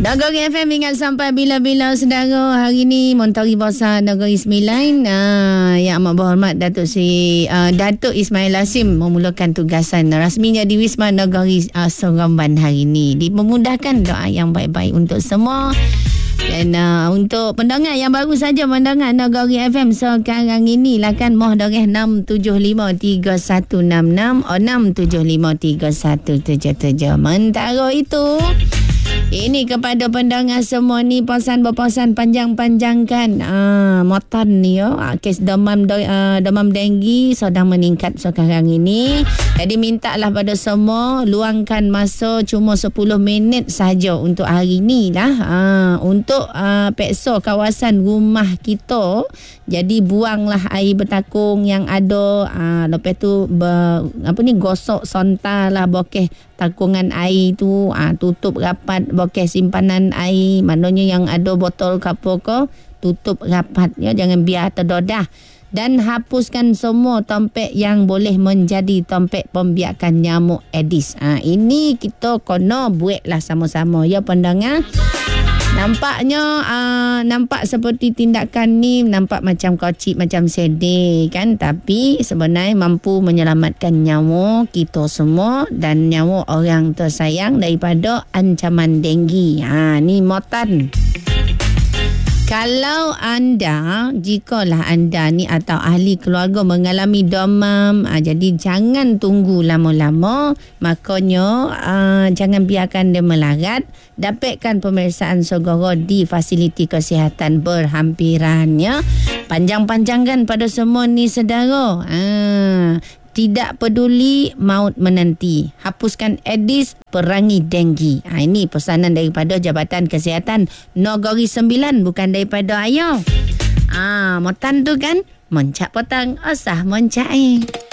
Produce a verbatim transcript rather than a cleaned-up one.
Nagari F M ingat sampai bila-bila saudara. Hari ni Menteri Besar Negeri Sembilan uh, Yang Amat Berhormat Datuk Seri uh, Datuk Ismail Hasim memulakan tugasan rasminya di Wisma Negeri uh, Seremban hari ni. Dimemudahkan, doa yang baik-baik untuk semua. Dan uh, untuk pendengar yang baru saja mendengar Nagari F M sekarang ini, lakan moh darah enam tujuh lima tiga satu enam enam oh enam tujuh lima tiga satu tujuh tujuh. Mentara itu, ini kepada pendengar semua ni, pesan-berpesan panjang-panjangkan. Ah, motan ni yo, kes demam uh, demam denggi sedang meningkat sekarang ini. Jadi mintalah pada semua luangkan masa cuma sepuluh minit saja untuk hari ni lah. Ah, untuk uh, peksa kawasan rumah kita. Jadi buanglah air bertakung yang ada. Ah, lepas tu ber, apa ni gosok sontar lah bokeh takungan air tu, ah, tutup rapat bokeh simpanan air, maknanya yang ada botol kapur ke tutup rapat ya, jangan biar terdedah. Dan hapuskan semua tompek yang boleh menjadi tompek pembiakan nyamuk Aedes. Ah, ini kita kena buatlah sama-sama ya pendengar. Nampaknya uh, nampak seperti tindakan ni nampak macam kocik, macam sedih kan, tapi sebenarnya mampu menyelamatkan nyawa kita semua dan nyawa orang tersayang daripada ancaman denggi. Ha, ni motan. Kalau anda, jikalah anda ni atau ahli keluarga mengalami demam, aa, jadi jangan tunggu lama-lama. Makanya aa, jangan biarkan dia melarat. Dapatkan pemeriksaan segera di fasiliti kesihatan berhampiran ya. Panjang-panjangkan pada semua ni saudara. Aa, tidak peduli maut menanti. Hapuskan Aedes, perangi denggi. Ha, ini pesanan daripada Jabatan Kesihatan Negeri Sembilan, bukan daripada ayah. Ah, motan tu kan, mencak petang, asah mencak.